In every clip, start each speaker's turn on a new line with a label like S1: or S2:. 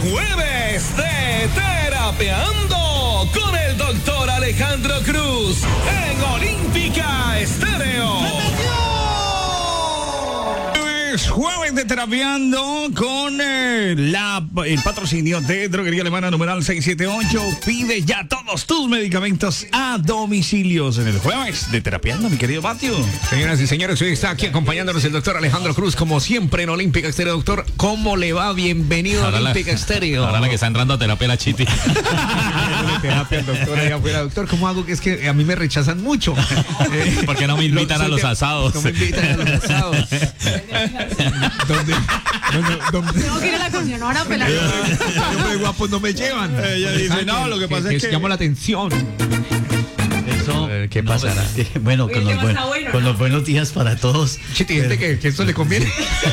S1: jueves de Terapeando con el doctor Alejandro Cruz en Olímpica Estéreo.
S2: Es jueves de Terapeando con el patrocinio de Droguería Alemana numeral 678. Pide ya todos tus medicamentos a domicilios en el jueves de Terapeando, mi querido Matthew.
S3: Señoras y señores, hoy está aquí acompañándonos el doctor Alejandro Cruz, como siempre en Olímpica Estéreo. Doctor, ¿cómo le va? Bienvenido a Olímpica Estéreo.
S4: Ahora la que está entrando a terapia la Chiti.
S3: Terapia, doctor, allá afuera. Doctor, ¿cómo hago? Que es que a mí me rechazan mucho.
S4: ¿Por qué no me invitan a los asados?
S3: No me invitan a los asados. ¿Dónde?
S5: Tengo que ir a la concesionora a pelar.
S3: Los guapos no me llevan.
S2: Ella dice, no, lo que pasa es que
S3: llamo la atención.
S6: Eso,
S3: ¿Qué pasará?
S6: Bueno,
S5: Oye,
S6: con los buenos días para todos.
S3: Chiti, gente que esto le conviene.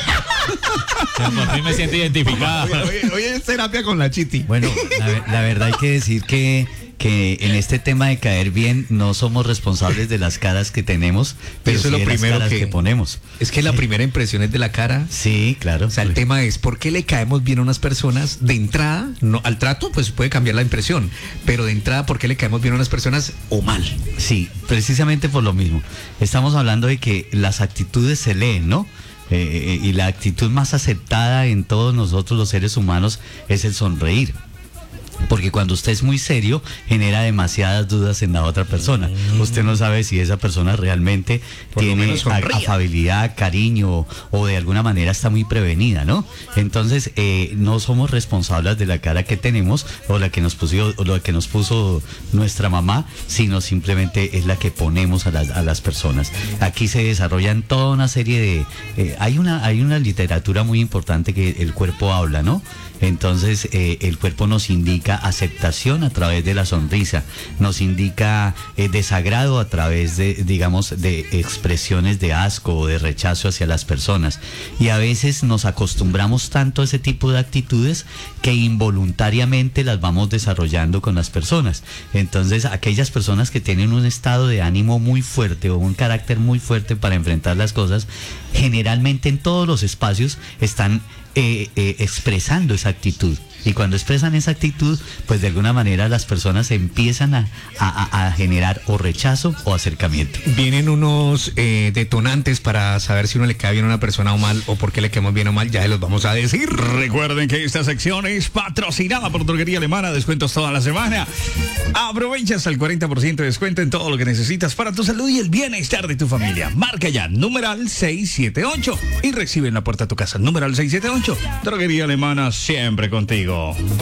S4: Por fin me siento identificada.
S3: Hoy es terapia con la Chiti.
S6: Bueno, la verdad hay que decir que en este tema de caer bien no somos responsables de las caras que tenemos, pero
S3: eso
S6: sí
S3: es lo
S6: de las
S3: primero
S6: caras que ponemos.
S3: Es que la primera impresión es de la cara.
S6: Sí, claro.
S3: O sea, el tema es ¿por qué le caemos bien a unas personas de entrada? No, al trato pues puede cambiar la impresión, pero de entrada ¿por qué le caemos bien a unas personas o mal?
S6: Sí, precisamente por lo mismo. Estamos hablando de que las actitudes se leen, ¿no? Y la actitud más aceptada en todos nosotros los seres humanos es el sonreír. Porque cuando usted es muy serio, genera demasiadas dudas en la otra persona. Usted no sabe si esa persona realmente tiene afabilidad, cariño o de alguna manera está muy prevenida, ¿no? Entonces, no somos responsables de la cara que tenemos o la que nos puso nuestra mamá, sino simplemente es la que ponemos a las personas. Aquí se desarrollan toda una serie de... hay una literatura muy importante que el cuerpo habla, ¿no? Entonces, el cuerpo nos indica aceptación a través de la sonrisa, nos indica desagrado a través de, digamos, de expresiones de asco o de rechazo hacia las personas. Y a veces nos acostumbramos tanto a ese tipo de actitudes que involuntariamente las vamos desarrollando con las personas. Entonces, aquellas personas que tienen un estado de ánimo muy fuerte o un carácter muy fuerte para enfrentar las cosas, generalmente en todos los espacios están expresando esa actitud. Y cuando expresan esa actitud, pues de alguna manera las personas empiezan a generar o rechazo o acercamiento.
S3: Vienen unos detonantes para saber si uno le cae bien a una persona o mal, o por qué le caemos bien o mal, ya se los vamos a decir.
S2: Recuerden que esta sección es patrocinada por Droguería Alemana, descuentos toda la semana. Aprovecha hasta el 40% de descuento en todo lo que necesitas para tu salud y el bienestar de tu familia. Marca ya, numeral 678 y recibe en la puerta de tu casa, numeral 678. Droguería Alemana, siempre contigo.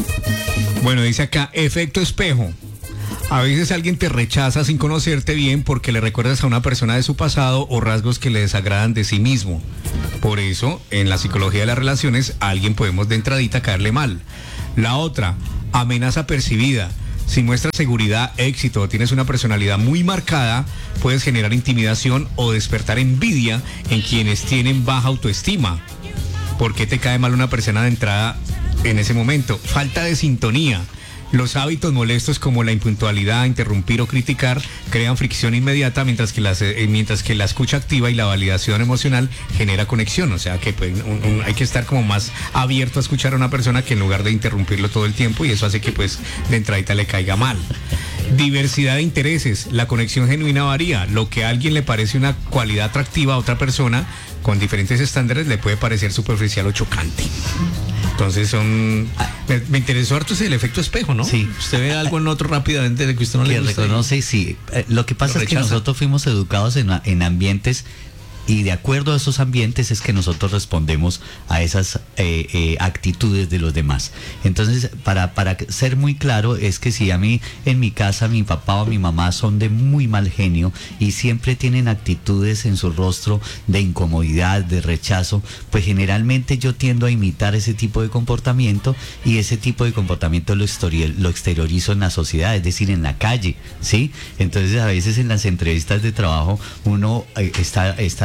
S3: Bueno, dice acá, efecto espejo. A veces alguien te rechaza sin conocerte bien porque le recuerdas a una persona de su pasado o rasgos que le desagradan de sí mismo. Por eso, en la psicología de las relaciones, a alguien podemos de entradita caerle mal. La otra, amenaza percibida. Si muestras seguridad, éxito o tienes una personalidad muy marcada, puedes generar intimidación o despertar envidia en quienes tienen baja autoestima. ¿Por qué te cae mal una persona de entrada en ese momento? Falta de sintonía. Los hábitos molestos como la impuntualidad, interrumpir o criticar crean fricción inmediata, mientras que la escucha activa y la validación emocional genera conexión. O sea que pues, hay que estar como más abierto a escuchar a una persona que en lugar de interrumpirlo todo el tiempo, y eso hace que pues de entradita le caiga mal. Diversidad de intereses. La conexión genuina varía. Lo que a alguien le parece una cualidad atractiva a otra persona con diferentes estándares le puede parecer superficial o chocante. Entonces me interesó harto el efecto espejo, ¿no?
S6: Sí.
S3: Usted ve algo en otro rápidamente de que usted no le gusta.
S6: Reconoce, sí. Lo que pasa es que nosotros fuimos educados en ambientes, y de acuerdo a esos ambientes es que nosotros respondemos a esas actitudes de los demás. Entonces, para ser muy claro, es que si a mí en mi casa mi papá o mi mamá son de muy mal genio y siempre tienen actitudes en su rostro de incomodidad, de rechazo, pues generalmente yo tiendo a imitar ese tipo de comportamiento, y ese tipo de comportamiento lo exteriorizo en la sociedad, es decir, en la calle, ¿sí? Entonces, a veces en las entrevistas de trabajo uno está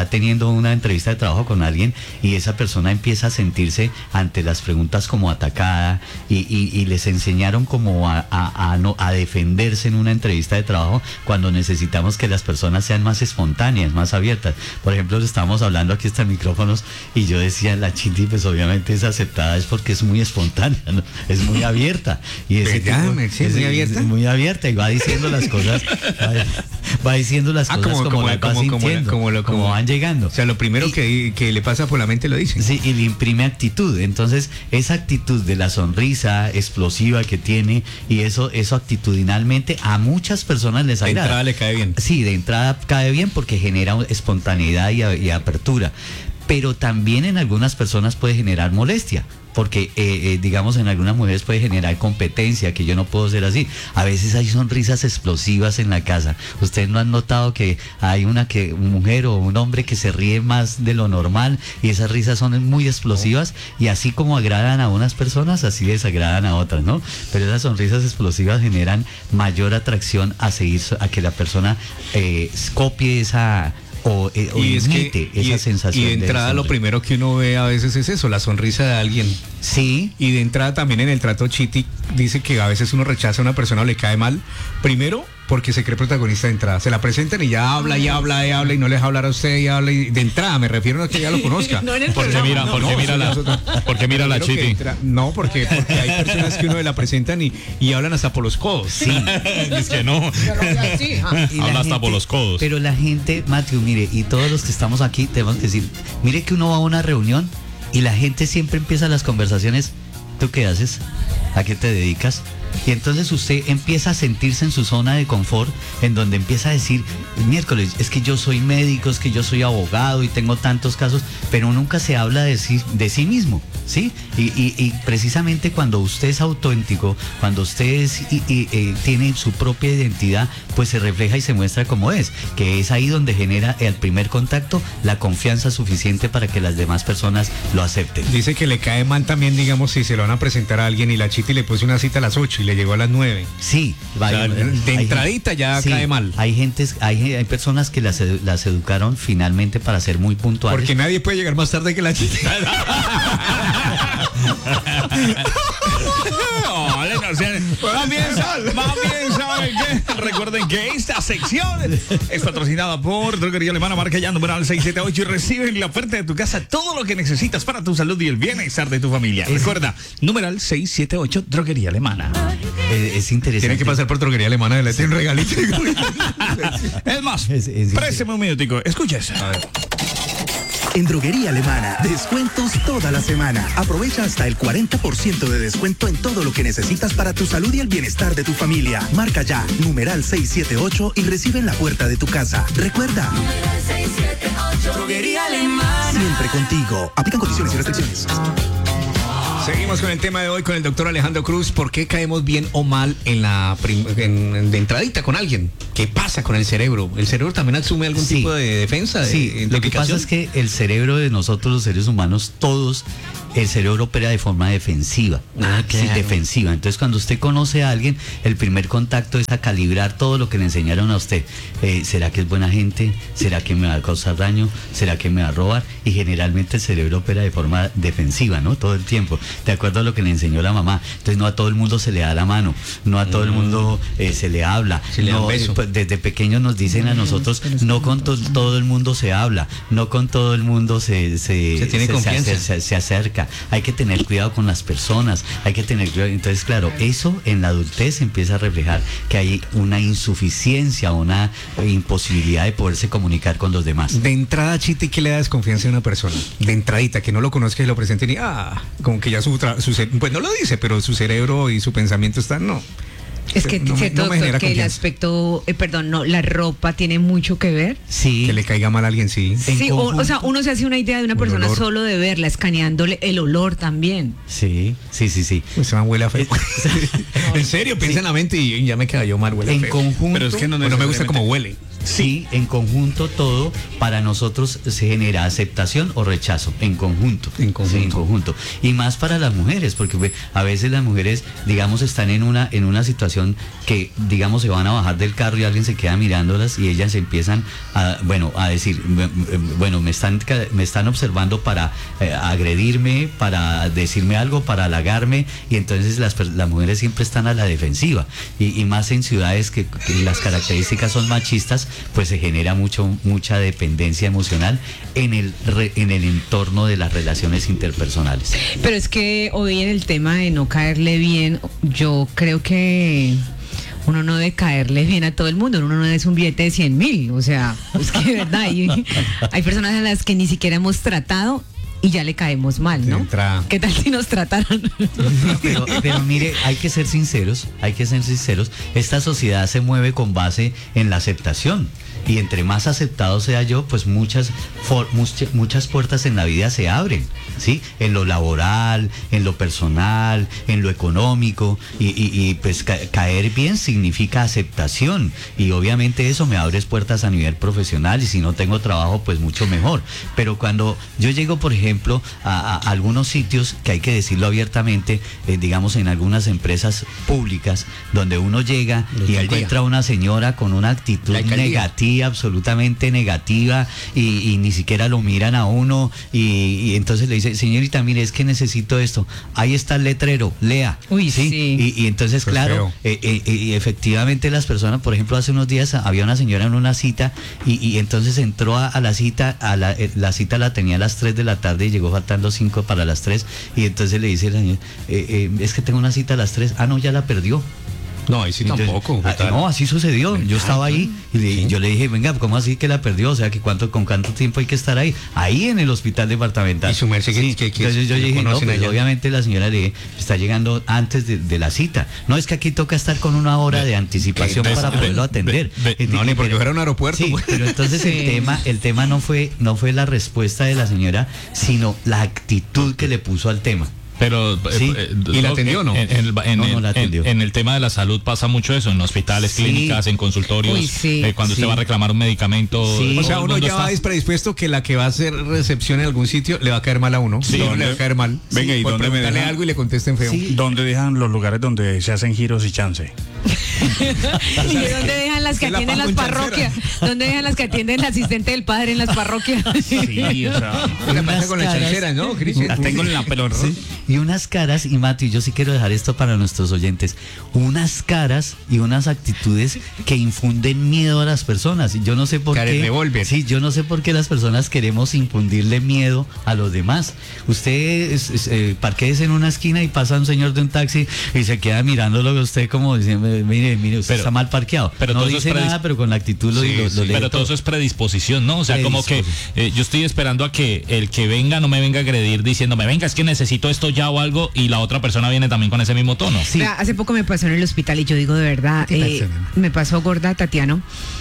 S6: está teniendo una entrevista de trabajo con alguien y esa persona empieza a sentirse ante las preguntas como atacada y les enseñaron como a defenderse en una entrevista de trabajo cuando necesitamos que las personas sean más espontáneas, más abiertas. Por ejemplo, estábamos hablando aquí hasta micrófonos y yo decía, la Chiti pues obviamente es aceptada, es porque es muy espontánea, ¿no? Es muy abierta. Y ese
S3: ¿verdad?
S6: tipo,
S3: ¿Sí, muy abierta?
S6: Es muy abierta y va diciendo las cosas, va diciendo las cosas como las va sintiendo, como van llegando.
S3: O sea, lo primero que le pasa por la mente lo dice.
S6: Sí, y le imprime actitud. Entonces, esa actitud de la sonrisa explosiva que tiene y eso actitudinalmente a muchas personas les agrada.
S3: De entrada le cae bien.
S6: Sí, de entrada cae bien porque genera espontaneidad y apertura. Pero también en algunas personas puede generar molestia. Porque, digamos, en algunas mujeres puede generar competencia, que yo no puedo ser así. A veces hay sonrisas explosivas en la casa. ¿Ustedes no han notado que hay una mujer o un hombre que se ríe más de lo normal y esas risas son muy explosivas? Y así como agradan a unas personas, así desagradan a otras, ¿no? Pero esas sonrisas explosivas generan mayor atracción a que la persona copie esa... O imite esa sensación.
S3: Y de entrada lo primero que uno ve a veces es eso, la sonrisa de alguien.
S6: Sí.
S3: Y de entrada también en el trato Chiti dice que a veces uno rechaza a una persona o le cae mal. Primero, porque se cree protagonista de entrada. Se la presentan y ya habla y habla y habla y no les hablar a usted y habla y de entrada, me refiero a que ya lo conozca.
S5: No en el
S4: ¿Por qué mira la Chiti?
S3: No, porque hay personas que uno la presentan y hablan hasta por los codos.
S6: Sí.
S4: Es que no.
S6: Y la
S4: Habla hasta
S6: gente-
S4: por los codos.
S6: Pero la gente, Matthew, mire, y todos los que estamos aquí tenemos que decir, mire que uno va a una reunión y la gente siempre empieza las conversaciones, ¿tú qué haces? ¿A qué te dedicas? Y entonces usted empieza a sentirse en su zona de confort, en donde empieza a decir, miércoles, es que yo soy médico, es que yo soy abogado y tengo tantos casos, pero nunca se habla de sí mismo, ¿sí? Y precisamente cuando usted es auténtico, cuando usted tiene su propia identidad, pues se refleja y se muestra como es, que es ahí donde genera el primer contacto, la confianza suficiente para que las demás personas lo acepten.
S3: Dice que le cae mal también, digamos, si se lo van a presentar a alguien y la Chiti le puso una cita a las 8 y le llegó a las 9.
S6: Sí,
S3: de entradita ya cae mal.
S6: Hay personas que las educaron finalmente para ser muy puntuales.
S3: Porque nadie puede llegar más tarde que la Chiti.
S2: Más bien, ¿saben qué? Recuerden que esta sección es patrocinada por Droguería Alemana, marca ya numeral 678 y reciben en la puerta de tu casa todo lo que necesitas para tu salud y el bienestar de tu familia. Recuerda, numeral 678, Droguería Alemana.
S6: Es interesante.
S3: Tienen que pasar por Droguería Alemana, le hacen un regalito.
S2: Es más,
S6: Es
S2: présteme un minutico, escucha eso.
S7: En Droguería Alemana, descuentos toda la semana. Aprovecha hasta el 40% de descuento en todo lo que necesitas para tu salud y el bienestar de tu familia. Marca ya, numeral 678 y recibe en la puerta de tu casa. Recuerda,
S8: Droguería Alemana.
S7: siempre contigo. Aplican condiciones y restricciones.
S3: Seguimos con el tema de hoy con el doctor Alejandro Cruz. ¿Por qué caemos bien o mal de entradita con alguien? ¿Qué pasa con el cerebro? ¿El cerebro también asume algún tipo de defensa?
S6: Lo que pasa es que el cerebro de nosotros los seres humanos, todos, el cerebro opera de forma defensiva. Sí, defensiva. Entonces cuando usted conoce a alguien, el primer contacto es a calibrar todo lo que le enseñaron a usted. ¿Será que es buena gente? ¿Será que me va a causar daño? ¿Será que me va a robar? Y generalmente el cerebro opera de forma defensiva, ¿no? Todo el tiempo. De acuerdo a lo que le enseñó la mamá. Entonces no a todo el mundo se le da la mano, no a todo el mundo se le habla.
S3: Se le da un beso.
S6: Pues, desde pequeños nos dicen a nosotros, no con todo el mundo se habla, no con todo el mundo se
S3: tiene confianza.
S6: se acerca. Hay que tener cuidado con las personas, hay que tener cuidado. Entonces, claro, eso en la adultez empieza a reflejar que hay una insuficiencia, una imposibilidad de poderse comunicar con los demás.
S3: De entrada, Chiti, ¿qué le da desconfianza a una persona? De entradita, que no lo conozca y lo presenten y como que ya pues no lo dice, pero su cerebro y su pensamiento están, no.
S5: Es que,
S3: No me
S5: cierto, doctor,
S3: genera
S5: que el
S3: confianza.
S5: aspecto, la ropa tiene mucho que ver.
S6: Sí.
S3: Que le caiga mal a alguien, sí.
S5: Sí, o sea, uno se hace una idea de una
S3: Un
S5: persona
S3: olor.
S5: solo de verla, escaneándole el olor también.
S6: Sí.
S3: Pues se me huele a feo. En serio, piensa en la mente y ya me queda yo mal, huele
S6: En
S3: feo.
S6: conjunto.
S2: Pero es que no
S3: Bueno, me gusta
S2: necesariamente-
S3: como huele.
S6: Sí, en conjunto todo, para nosotros se genera aceptación o rechazo, en conjunto.
S3: En conjunto.
S6: Sí, en conjunto. Y más para las mujeres, porque a veces las mujeres, digamos, están en una situación que, digamos, se van a bajar del carro y alguien se queda mirándolas y ellas empiezan a decir, bueno, me están observando para agredirme, para decirme algo, para halagarme, y entonces las mujeres siempre están a la defensiva. Y más en ciudades que las características son machistas, pues se genera mucha dependencia emocional en el entorno de las relaciones interpersonales.
S5: Pero es que hoy en el tema de no caerle bien, yo creo que uno no debe caerle bien a todo el mundo, uno no es un billete de 100.000, o sea, es que de verdad hay personas a las que ni siquiera hemos tratado y ya le caemos mal, ¿no? ¿Qué tal si nos trataran?
S6: Pero mire, hay que ser sinceros, esta sociedad se mueve con base en la aceptación. Y entre más aceptado sea yo, pues muchas puertas en la vida se abren, ¿sí? En lo laboral, en lo personal, en lo económico, y pues caer bien significa aceptación, y obviamente eso me abre puertas a nivel profesional, y si no tengo trabajo, pues mucho mejor. Pero cuando yo llego, por ejemplo, a algunos sitios, que hay que decirlo abiertamente, digamos en algunas empresas públicas, donde uno llega y encuentra a una señora con una actitud negativa, absolutamente negativa, y ni siquiera lo miran a uno, y entonces le dice, señorita, mire, es que necesito esto, ahí está el letrero, lea.
S5: Uy, sí.
S6: Y entonces, pues claro, y efectivamente las personas, por ejemplo, hace unos días había una señora en una cita, y entonces entró a la cita, la cita la tenía a las 3 de la tarde y llegó faltando 5 para las 3, y entonces le dice la señora, es que tengo una cita a las 3, no, ya la perdió.
S3: No, ahí sí tampoco.
S6: No, así sucedió. Yo estaba ahí y yo le dije, venga, ¿cómo así que la perdió? O sea, que con cuánto tiempo hay que estar ahí en el hospital departamental.
S3: Y su merced,
S6: sí. Entonces yo dije, no, pues obviamente la señora le dije, está llegando antes de la cita. No, es que aquí toca estar con una hora de anticipación para poderlo atender.
S3: No, ni porque fuera un aeropuerto.
S6: Sí, pero entonces el tema no fue la respuesta de la señora, sino la actitud que le puso al tema.
S4: Pero
S6: sí.
S3: ¿Y la atendió o no?
S4: No la atendió. En el tema de la salud pasa mucho eso, en hospitales,
S6: sí,
S4: clínicas, en consultorios.
S5: Uy, sí,
S4: cuando usted va a reclamar un medicamento.
S6: Sí.
S3: O sea, uno ya va predispuesto que la que va a hacer recepción en algún sitio le va a caer mal a uno.
S4: Sí,
S3: no, le va a caer mal.
S2: Venga, ¿y
S3: por
S2: dónde me
S3: preguntarle
S2: dejan?
S3: algo y le contesten feo.
S6: Sí.
S2: ¿Dónde dejan los lugares donde se hacen giros y chance?
S5: ¿Y dónde dejan las que atienden las parroquias? ¿Dónde dejan las que atienden el asistente del padre en las parroquias?
S2: Sí, o sea,
S3: La pasa con la chanchera, ¿no, Cristian?
S2: la tengo en la pelota.
S6: Sí. Y unas caras, y Mati, yo sí quiero dejar esto para nuestros oyentes, unas caras y unas actitudes que infunden miedo a las personas. Y yo no sé por qué.
S3: Revolver.
S6: Sí, yo no sé por qué las personas queremos infundirle miedo a los demás. Usted parquéese en una esquina y pasa un señor de un taxi y se queda mirándolo a usted como diciendo, mire, usted está mal parqueado.
S4: Pero
S6: no
S4: todo
S6: dice
S4: eso es
S6: nada, pero con la actitud lo lee.
S4: Pero todo eso es predisposición, ¿no? O sea, como que yo estoy esperando a que el que venga no me venga a agredir diciéndome, venga, es que necesito esto ya o algo, y la otra persona viene también con ese mismo tono.
S6: Sí.
S5: Vea, hace poco me pasó en el hospital y yo digo de verdad, me pasó, gorda, Tatiano,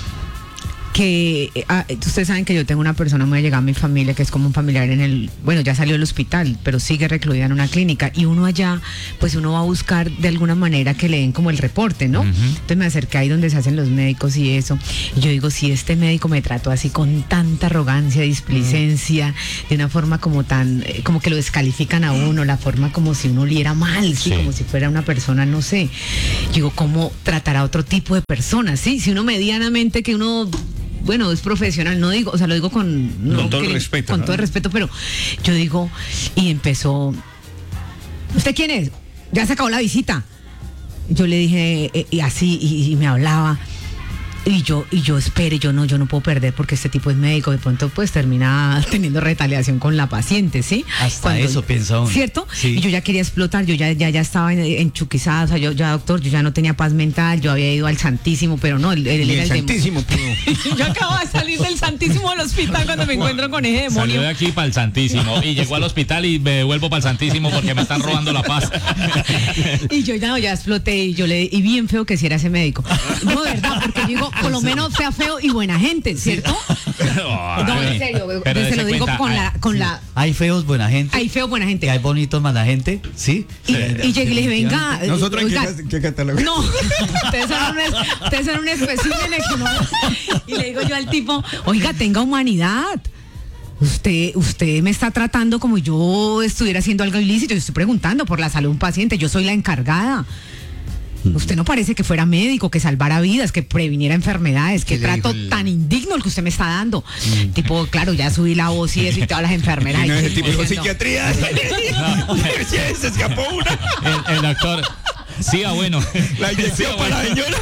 S5: que ustedes saben que yo tengo una persona muy allegada a mi familia que es como un familiar bueno, ya salió del hospital, pero sigue recluida en una clínica, y uno allá, pues uno va a buscar de alguna manera que le den como el reporte, ¿no? Entonces me acerqué ahí donde se hacen los médicos y eso, y yo digo, si este médico me trató así con tanta arrogancia, displicencia, de una forma como tan, como que lo descalifican a uno, la forma como si uno oliera mal, ¿sí? Como si fuera una persona, no sé, digo, ¿cómo tratar a otro tipo de personas, sí? Si uno medianamente que uno... Bueno, es profesional, no digo, o sea, lo digo con
S2: todo el respeto.
S5: Con
S2: ¿no?
S5: todo el respeto, pero yo digo, y empezó, ¿usted quién es? Ya se acabó la visita. Yo le dije, y así, y me hablaba. Y yo espere, yo no puedo perder porque este tipo es médico, de pronto pues termina teniendo retaliación con la paciente, ¿sí?
S6: Hasta eso piensa uno.
S5: ¿Cierto?
S6: Sí.
S5: Y yo ya quería explotar, yo ya estaba enchuquizada, o sea, yo ya, doctor, yo ya no tenía paz mental, yo había ido al Santísimo, pero no, él era el
S3: Santísimo,
S5: Yo acabo de salir del Santísimo del hospital cuando me encuentro con ese demonio.
S4: Salió de aquí para el Santísimo y llegó al hospital y me devuelvo para el Santísimo porque me están robando la paz.
S5: Y yo ya exploté, y bien feo que si era ese médico. No, verdad, porque digo, por lo menos sea feo y buena gente, ¿cierto? No, en serio,
S4: Pero
S5: se lo digo
S4: cuenta,
S5: con la
S6: Hay feos, buena gente.
S5: hay feo buena gente.
S6: Y hay bonitos, mala gente. ¿Sí?
S5: Y llegué y le dije, venga.
S3: Nosotros
S5: oiga,
S3: ¿qué catálogo?
S5: no, ustedes son un espécimen que no. Y le digo yo al tipo, oiga, tenga humanidad. Usted me está tratando como yo estuviera haciendo algo ilícito. Yo estoy preguntando por la salud de un paciente. Yo soy la encargada. Usted no parece que fuera médico, que salvara vidas, que previniera enfermedades. Qué trato tan indigno el que usted me está dando. Tipo, claro, ya subí la voz y eso y todas las enfermeras.
S3: Y no es
S5: Ay,
S3: el tipo dijo
S5: diciendo,
S3: psiquiatría. Se escapó una.
S4: El doctor. Sí, bueno.
S3: La inyección para la señora.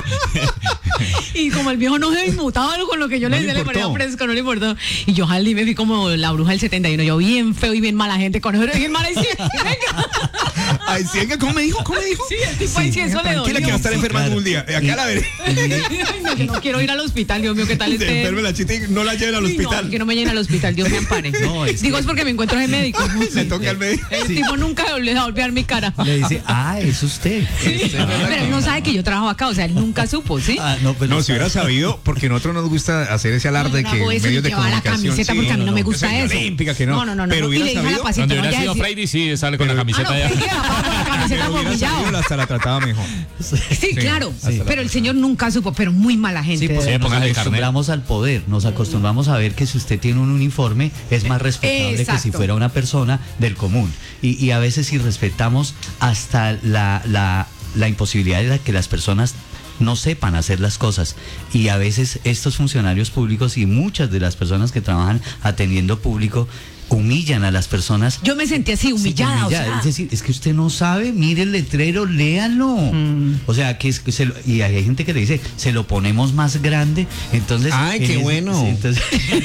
S5: Y como el viejo no se inmutaba con lo que yo le decía, le ponía fresco, no le importó. Y yo salí, me fui como la bruja del 71. Yo bien feo y bien mala gente. Con eso bien mala y sí, venga.
S3: Ay, sí, ¿cómo me dijo?
S5: Sí, el tipo ahí sí, eso le
S3: Tranquila que va a estar enfermando un día. Acá la veré.
S5: Ay, no, yo no quiero ir al hospital, Dios mío, ¿qué tal
S3: Se enferme la chita y no la lleven al hospital.
S5: No, que no me lleven al hospital, Dios me ampare.
S6: No,
S5: Digo, es porque me encuentro de médico.
S3: Le toque al médico.
S5: El tipo nunca le va a olvidar mi cara.
S6: Le dice, es usted.
S5: Pero él no sabe que yo trabajo acá, o sea, él nunca supo, ¿sí?
S6: Pues
S3: No, si hubiera sabido, porque a nosotros nos gusta hacer ese alarde
S5: No,
S3: que
S5: hago eso
S3: medios
S5: ni
S3: de
S5: llevar la
S3: comunicación.
S5: camiseta porque a mí no me gusta
S3: que soy
S5: eso.
S3: olímpica, que no.
S5: No.
S3: Pero
S5: Y
S3: hubiera
S5: le dije a la
S3: sabido.
S5: paciente,
S4: Donde
S5: no
S4: hubiera
S5: vaya a
S4: sido
S5: decir-
S4: Freddy, sí, sale con la camiseta
S5: Ah, no,
S4: allá.
S5: Freddy va con la camiseta
S3: Pero hubiera
S5: bombillado.
S3: sabido, hasta la trataba mejor.
S5: Sí, claro. Pero el señor nunca supo, pero muy mala gente.
S6: Sí, porque
S4: Sí,
S6: nos
S4: póngale el carnet.
S6: acostumbramos al poder, nos acostumbramos a ver que si usted tiene un uniforme es más respetable que si
S5: Exacto.
S6: fuera una persona del común. Y a veces si respetamos hasta la imposibilidad de que las personas no sepan hacer las cosas. Y a veces estos funcionarios públicos y muchas de las personas que trabajan atendiendo público humillan a las personas.
S5: Yo me sentí así, humillada.
S6: Sí,
S5: O sea,
S6: es decir, es que usted no sabe, mire el letrero, léalo. O sea, que y hay gente que le dice, se lo ponemos más grande, entonces...
S3: Ay, qué bueno.
S6: Entonces,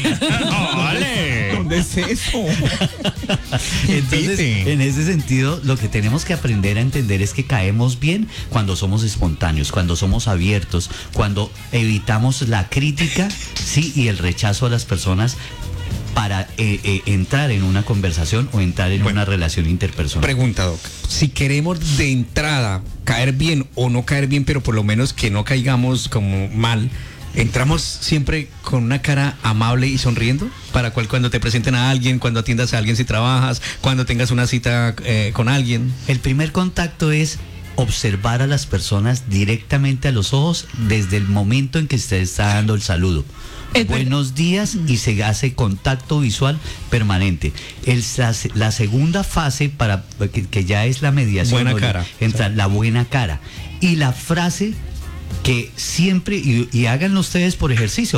S3: ¡Vale! ¿Dónde es eso?
S6: entonces, en ese sentido, lo que tenemos que aprender a entender es que caemos bien cuando somos espontáneos, cuando somos abiertos, cuando evitamos la crítica, sí, y el rechazo a las personas para entrar en una conversación o entrar en una relación interpersonal.
S3: Pregunta, Doc. Si queremos de entrada caer bien o no caer bien, pero por lo menos que no caigamos como mal, ¿entramos siempre con una cara amable y sonriendo? Para cuando te presenten a alguien, cuando atiendas a alguien si trabajas, cuando tengas una cita con alguien.
S6: El primer contacto es observar a las personas directamente a los ojos desde el momento en que usted está dando el saludo. Buenos días, y se hace contacto visual permanente. La segunda fase para que ya es la mediación.
S3: Buena cara.
S6: Entra la buena cara. Y la frase que siempre, y háganlo ustedes por ejercicio,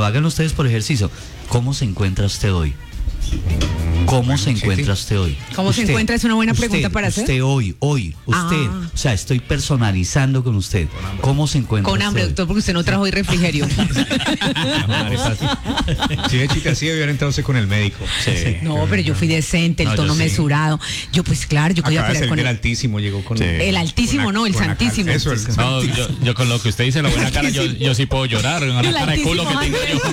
S6: ¿cómo se encuentra usted hoy? ¿Cómo se encuentra usted hoy?
S5: ¿Cómo se encuentra? Es una buena pregunta para hacer.
S6: Usted hoy, usted. O sea, estoy personalizando con usted. ¿Cómo se encuentra
S5: Con hambre,
S6: usted hoy?
S5: doctor, porque usted no trajo hoy refrigerio.
S3: Si de chica así hubiera entrado con el médico. Sí.
S5: No, pero yo fui decente, el
S4: No,
S5: tono
S4: yo sí.
S5: mesurado. Yo, pues claro, yo podía
S3: Acaba de
S5: pelear
S3: ser
S5: con
S3: el
S5: él.
S3: altísimo, llegó con...
S5: El altísimo, no, el santísimo.
S3: Eso, el
S4: No, yo con lo que usted dice, la buena cara, yo sí puedo llorar. Una
S5: El
S4: cara de culo que
S5: altísimo
S4: tengo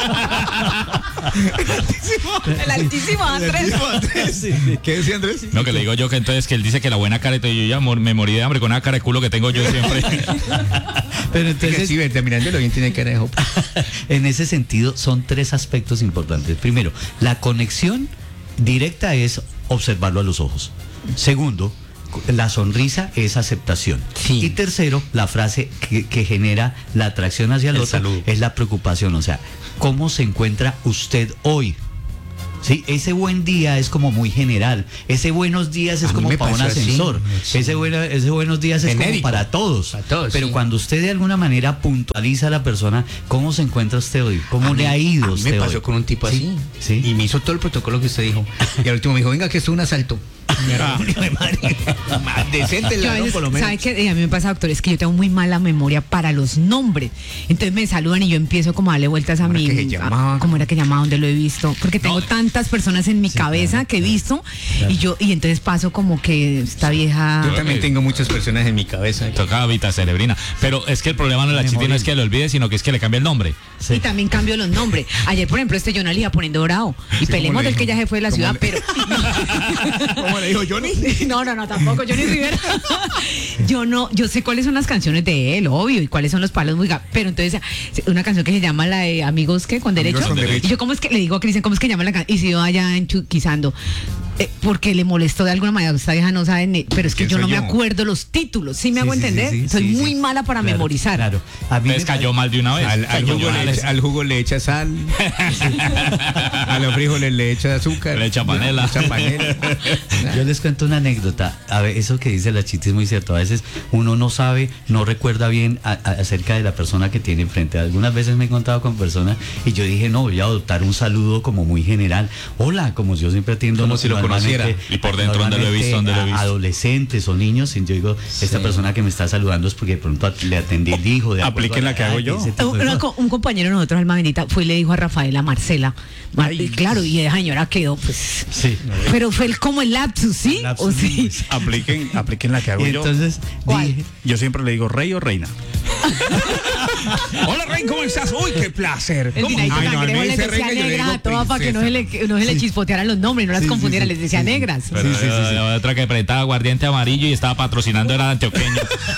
S4: yo.
S5: El altísimo Andrés.
S3: ¿Qué decía Andrés?
S4: No, que le digo yo que entonces que él dice que la buena cara, y yo ya me morí de hambre con una cara de culo que tengo yo siempre.
S6: Pero entonces,
S3: Sí, terminándolo bien tiene cara de jopa.
S6: en ese sentido, son tres aspectos importantes. Primero, la conexión directa es observarlo a los ojos. Segundo, la sonrisa es aceptación.
S3: Sí.
S6: Y tercero, la frase que genera la atracción hacia el otro
S3: saludo.
S6: es la preocupación. O sea, ¿cómo se encuentra usted hoy? Sí, ese buen día es como muy general. Ese buenos días es
S3: A mí
S6: como
S3: me
S6: para un
S3: pasó así.
S6: ascensor.
S3: Sí.
S6: Ese buenos días es
S3: Genérico.
S6: como para todos.
S3: Para todos,
S6: Pero
S3: sí.
S6: cuando usted de alguna manera puntualiza a la persona, ¿cómo se encuentra usted hoy? ¿Cómo le ha ido
S3: A mí
S6: usted
S3: me pasó
S6: hoy?
S3: con un tipo así.
S6: Sí.
S3: Y me hizo todo el protocolo que usted dijo. Y al último me dijo, venga, que esto es un asalto. Decente,
S5: Yo a
S3: ladrón,
S5: veces,
S3: por lo menos.
S5: ¿sabe qué? A mí me pasa, doctor, es que yo tengo muy mala memoria para los nombres. Entonces me saludan y yo empiezo como a darle vueltas a
S3: ¿Cómo
S5: mí.
S3: era que se llamaba?
S5: ¿Cómo era que llamaba? ¿Dónde lo he visto? Porque tengo tantas personas en mi cabeza que he visto y entonces paso como que esta vieja...
S3: Yo también tengo muchas personas en mi cabeza.
S4: Toca Vita Cerebrina. Pero es que el problema no es la chiste, no es que lo olvide, sino que es que le cambie el nombre.
S5: Y también cambio los nombres. Ayer, por ejemplo, yo no le iba poniendo Dorado. Y
S3: Sí,
S5: peleemos
S3: ¿cómo le
S5: del que
S3: dijo?
S5: ya se fue de la
S3: ¿Cómo
S5: ciudad,
S3: le-
S5: pero...
S3: ¿Cómo le dijo Johnny?
S5: No, tampoco. Johnny Yo sé cuáles son las canciones de él, obvio, y cuáles son los palos muy pero entonces una canción que se llama la de Amigos ¿qué? Con derecho. Y yo cómo es que le digo a Cristian, ¿cómo es que llama la canción? Y si yo allá enchuquizando. Porque le molestó de alguna manera, esta vieja no sabe, pero es que yo no me acuerdo los títulos, ¿sí me hago entender? Soy muy mala para memorizar.
S6: Claro. A mí
S4: me cayó mal de una vez.
S3: Al jugo le echa sal, a los frijoles le echa azúcar,
S4: le echa panela.
S6: Yo les cuento una anécdota. A ver, eso que dice la Chiti es muy cierto. A veces uno no sabe, no recuerda bien acerca de la persona que tiene enfrente. Algunas veces me he encontrado con personas y yo dije, no, voy a adoptar un saludo como muy general. Hola, como yo siempre atiendo.
S3: Como si lo conociera.
S4: Y por dentro, ¿dónde lo he visto?
S6: Adolescentes o niños. Y yo digo, esta persona que me está saludando es porque de pronto le atendí el hijo.
S3: Apliquen la que hago yo.
S5: Un compañero de nosotros, Alma Bendita, fue y le dijo a Rafaela, Marcela. Claro, y esa señora quedó, pues.
S6: Sí.
S5: Pero fue como el lapsus, ¿sí? ¿O sí?
S2: Apliquen la que hago yo.
S6: Entonces,
S2: yo siempre le digo rey o reina. Hola, Rey, ¿cómo estás? Uy, qué placer.
S5: El Dinaito Cangrejo les decía negra a todas para que no se le chispotearan los nombres, no las confundiera, les decía negras.
S4: Otra que apretaba aguardiente amarillo y estaba patrocinando era antioqueño.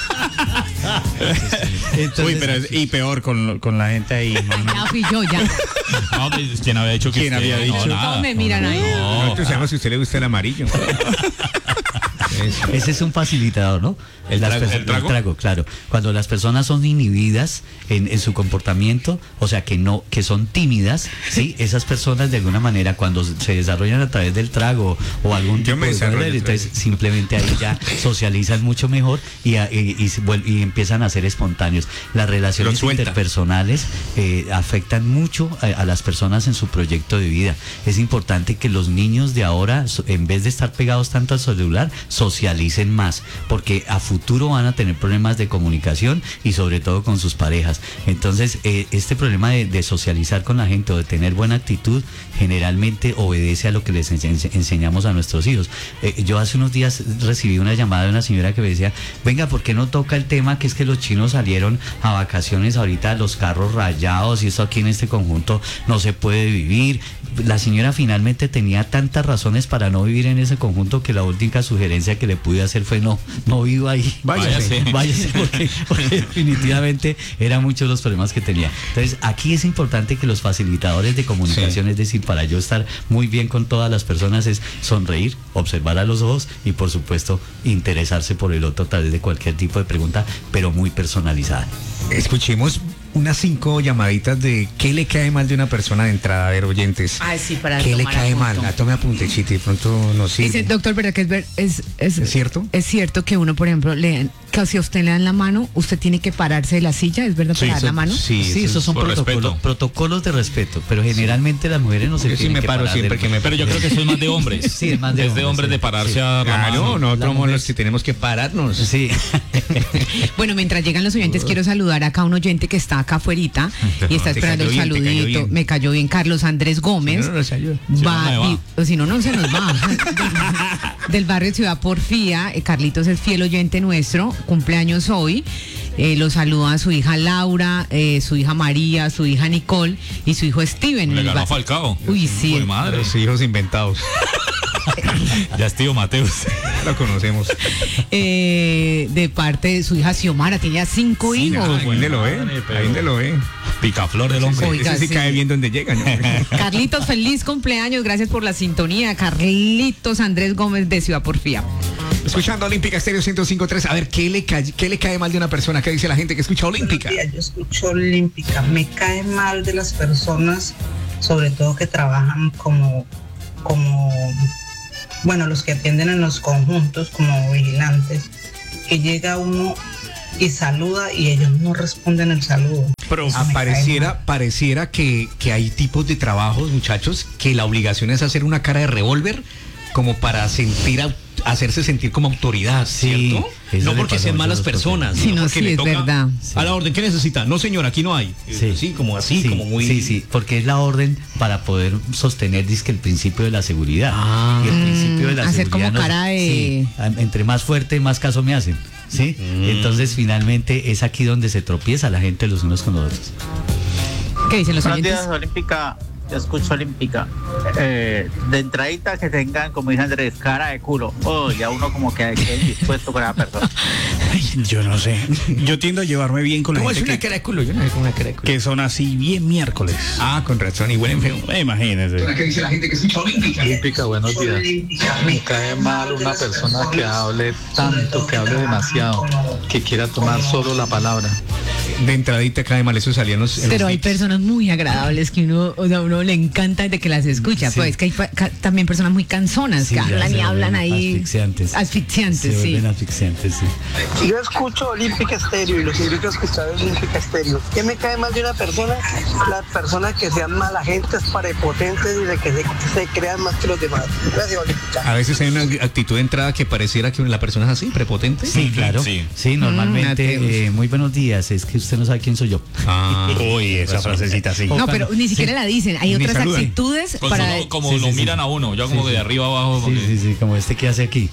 S2: Entonces, uy, pero y peor con la gente ahí.
S5: Ya fui yo, ya.
S4: No, pues, ¿quién había dicho que
S2: ¿Quién
S4: usted?
S2: había dicho?
S5: No, me miran ahí.
S3: Nosotros sabemos si a usted le gusta el amarillo.
S6: Ese es un facilitador, ¿no?
S4: ¿El trago?
S6: Claro. Cuando las personas son inhibidas en su comportamiento, o sea, que son tímidas, ¿sí? Esas personas de alguna manera cuando se desarrollan a través del trago o algún tipo de desarrollo, entonces simplemente ahí ya socializan mucho mejor y empiezan a ser espontáneos. Las relaciones interpersonales afectan mucho a las personas en su proyecto de vida. Es importante que los niños de ahora, en vez de estar pegados tanto al celular, socialicen más, porque a futuro van a tener problemas de comunicación y sobre todo con sus parejas. Entonces, este problema de socializar con la gente o de tener buena actitud generalmente obedece a lo que les enseñamos a nuestros hijos. Yo hace unos días recibí una llamada de una señora que me decía, venga, ¿por qué no toca el tema que es que los chinos salieron a vacaciones ahorita, los carros rayados y eso aquí en este conjunto no se puede vivir? La señora finalmente tenía tantas razones para no vivir en ese conjunto que la única sugerencia que le pude hacer fue no viva ahí. Váyase porque definitivamente eran muchos los problemas que tenía. Entonces, aquí es importante que los facilitadores de comunicación, es decir, para yo estar muy bien con todas las personas, es sonreír, observar a los ojos y, por supuesto, interesarse por el otro a través de cualquier tipo de pregunta, pero muy personalizada.
S3: Escuchemos unas 5 llamaditas de qué le cae mal de una persona de entrada, a ver, oyentes.
S5: Ay, sí, para
S3: ¿Qué le cae mal? Tome apunte, Chiti, de pronto no sirve.
S5: Dice, doctor, ¿verdad que es
S3: cierto?
S5: Es cierto que uno, por ejemplo, que si a usted le dan la mano, usted tiene que pararse de la silla, ¿es verdad? Para dar la mano.
S6: Sí, esos son protocolos de respeto, pero generalmente las mujeres no se
S3: yo
S6: tienen
S3: sí me paro siempre que me
S4: Pero yo creo que eso es más de hombres.
S6: Sí, es más de hombres.
S4: Es de hombres de pararse a
S3: Claro, nosotros somos los que tenemos que pararnos.
S6: Sí.
S5: Bueno, mientras llegan los oyentes, quiero saludar acá a un oyente que está acá afuerita y está esperando el saludito. Me cayó bien Carlos Andrés Gómez. Si no se nos va. Del barrio Ciudad Porfía. Carlitos es fiel oyente nuestro, cumpleaños hoy. Lo saluda a su hija Laura, su hija María, su hija Nicole y su hijo Steven.
S4: Le ganó a Falcao.
S5: Uy, sí.
S4: Uy, madre.
S3: Los hijos inventados.
S4: Ya es tío Mateus.
S3: Lo conocemos.
S5: De parte de su hija Xiomara, tenía 5 hijos.
S3: Ahí donde lo ve.
S4: Picaflor del hombre.
S5: Oiga,
S3: ese sí cae bien donde llega, ¿no?
S5: Carlitos, feliz cumpleaños, gracias por la sintonía. Carlitos Andrés Gómez de Ciudad Porfía.
S3: Escuchando Olímpica Estéreo 105.3, a ver, ¿qué le cae mal de una persona? ¿Qué dice la gente que escucha Olímpica?
S8: Yo escucho Olímpica. Me cae mal de las personas, sobre todo que trabajan como los que atienden en los conjuntos como vigilantes, que llega uno y saluda y ellos no responden el saludo.
S3: Pero pareciera que hay tipos de trabajos, muchachos, que la obligación es hacer una cara de revólver como para hacerse sentir como autoridad, ¿cierto? No porque sean malas personas,
S5: sino porque le toca es verdad.
S3: A la orden, ¿qué necesita? No, señor, aquí no hay. Sí, como así,
S6: sí,
S3: como muy...
S6: Sí, porque es la orden para poder sostener, dice, el principio de la seguridad. Y el principio de la
S5: hacer
S6: seguridad
S5: como cara de...
S6: entre más fuerte, más caso me hacen. ¿Sí? Entonces, finalmente, es aquí donde se tropieza la gente los unos con los otros.
S5: ¿Qué dicen los
S9: Buenos
S5: oyentes?
S9: días, Olímpica. yo escucho Olímpica. De entradita que tengan, como dice Andrés, cara de culo. Oh, y a uno como que quede indispuesto con la persona.
S2: Yo no sé. Yo tiendo a llevarme bien con la
S3: ¿Cómo es
S2: gente
S3: una cara de culo? Yo no sé cómo una cara de culo.
S2: que son así bien miércoles.
S3: Ah, con razón, y huelen feo.
S2: Imagínese.
S3: ¿Qué dice la gente que escucha Olímpica?
S10: Olímpica, buenos días. Me cae mal una persona que hable tanto, que hable demasiado, que quiera tomar solo la palabra.
S3: De entradita cae mal, eso salía en los
S5: Pero hay personas muy agradables que uno le encanta de que las escucha.
S6: Sí.
S5: Pues es que hay también personas muy cansonas
S6: Sí,
S5: que
S6: ya
S5: hablan
S6: se
S5: y hablan
S6: vuelven
S5: ahí.
S6: asfixiantes. Se
S5: sí.
S6: vuelven asfixiantes, sí.
S11: Yo escucho Olímpica Estéreo y los invito a escuchar Olímpica Estéreo. ¿Qué me cae mal de una persona? Las personas que sean mala gente, prepotentes y de que se crean más que los demás. Gracias, Olímpica.
S3: A veces hay una actitud de entrada que pareciera que la persona es así, prepotente.
S6: Sí, claro. Sí, normalmente, muy buenos días, es que usted no sabe quién soy yo.
S2: Uy, esa frasecita así.
S5: No, pero ni siquiera la dicen. Hay
S3: Ni
S5: otras
S3: saludan.
S5: actitudes
S4: Con
S5: para.
S4: solo como lo miran a uno, yo como de arriba abajo. Porque...
S6: Sí, como este que hace aquí.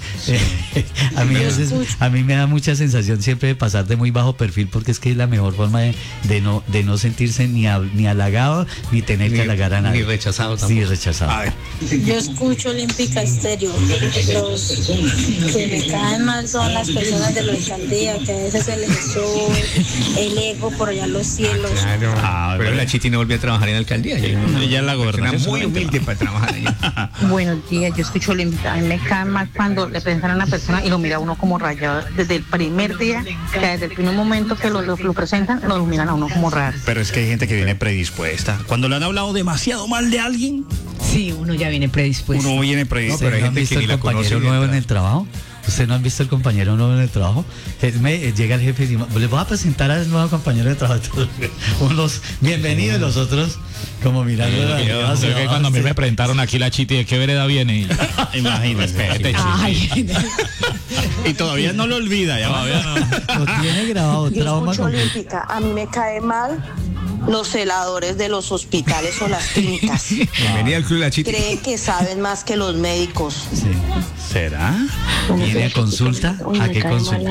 S6: A mí me da mucha sensación siempre de pasar de muy bajo perfil porque es que es la mejor forma de no sentirse ni halagado ni tener que halagar a nadie.
S3: Ni rechazado tampoco.
S6: Sí, rechazado.
S12: Yo escucho Olímpica Estéreo. Los que me caen mal son las personas de la alcaldía, que a veces se les sube el ego por allá en los cielos.
S3: Claro. Pero la Chiti no volvió a trabajar en la alcaldía.
S2: Ella es la gobernación.
S3: Muy humilde para trabajar allá.
S13: Buenos días, yo escucho Olímpica. A mí me cae mal cuando le presentan a una persona y lo mira a uno como rayado. Desde el primer día, que desde el primer momento que lo presentan, lo miran a uno como raro.
S2: Pero es que hay gente que viene predispuesta. Cuando le han hablado demasiado mal de alguien,
S5: Sí, uno ya viene predispuesto.
S2: uno viene predispuesto.
S3: pero hay
S6: ¿No han
S3: gente
S6: visto
S3: que ni
S6: el
S3: la
S6: compañero
S3: conoce
S6: nuevo
S3: bien,
S6: en el trabajo? ¿Usted no han visto el compañero nuevo en el trabajo? Llega el jefe y dice, les voy a presentar al nuevo compañero de trabajo. Unos bienvenidos, los otros como mirando
S4: Cuando a mí me presentaron aquí la Chiti, ¿de qué vereda viene?
S2: Imagínese.
S4: Respete,
S5: Ay,
S2: Y todavía no lo olvida. Ya
S4: Todavía no.
S6: Lo tiene grabado, trauma
S14: Escucho
S6: completo.
S14: Olímpica. A mí me cae mal los celadores de los hospitales o las clínicas.
S3: Bienvenida al Club La Chiti.
S14: Creen que saben más que los médicos.
S6: Sí.
S2: ¿Será?
S6: ¿Viene a consulta? ¿A qué consulta?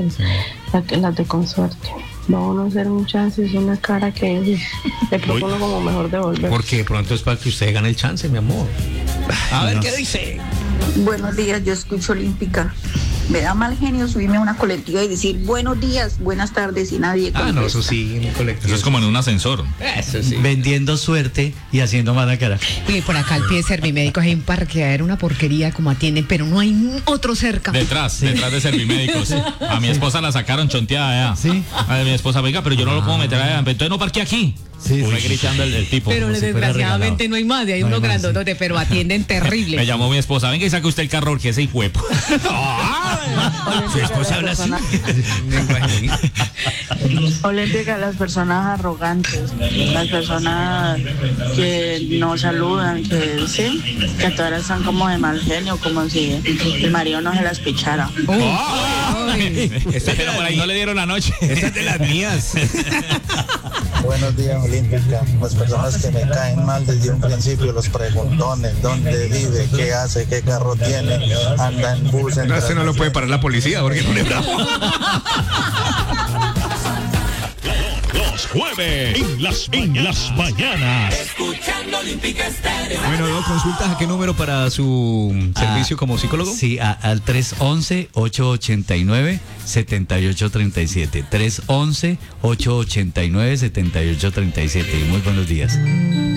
S13: Las de consorte. Vamos a hacer muchas, es una cara que le propongo como mejor devolver.
S3: Porque de pronto es para que usted gane el chance, mi amor. A ver qué dice.
S12: Buenos días, yo escucho Olímpica. Me da mal genio subirme a una colectiva y decir buenos días, buenas tardes y nadie contesta.
S3: No, eso sí, en el colectivo.
S4: Eso es como en un ascensor.
S3: Eso sí.
S6: Vendiendo suerte y haciendo mala cara.
S5: y por acá al pie de Servimédicos hay un parqueadero, una porquería como atienden, pero no hay otro cerca.
S4: Detrás de Servimédicos. A mi esposa la sacaron chonteada ya.
S6: Sí.
S4: A mi esposa, venga, pero yo no lo puedo meter allá. Entonces no parqué aquí.
S6: Sí,
S4: Fue
S6: sí.
S4: gritando el tipo.
S5: Pero
S6: como si fuera
S5: desgraciadamente
S6: regalado.
S5: no hay más, y hay
S6: No
S5: uno
S6: hay más,
S5: grandotote, pero atienden terrible.
S4: Me llamó mi esposa, venga y saque usted el carro porque ese hijuepo.
S6: Su esposa habla así.
S12: Olímpica, las personas arrogantes, las personas que no saludan, que sí, que todas están como de mal genio, como si el marido no se las pichara.
S4: Pero por ahí no le dieron la noche.
S3: Esta es de las mías.
S15: Buenos días, Olímpica. Las personas que me caen mal desde un principio, los preguntones, dónde vive, qué hace, qué carro tiene, anda en bus.
S3: No, este no lo puede parar la policía porque no le bravo.
S1: Los jueves en las mañanas.
S16: Escuchando Olímpica Estéreo.
S3: Bueno, ¿no? ¿Consultas a qué número para su servicio como psicólogo?
S6: Sí, al 311-889-7837. 311-889-7837. Muy buenos días.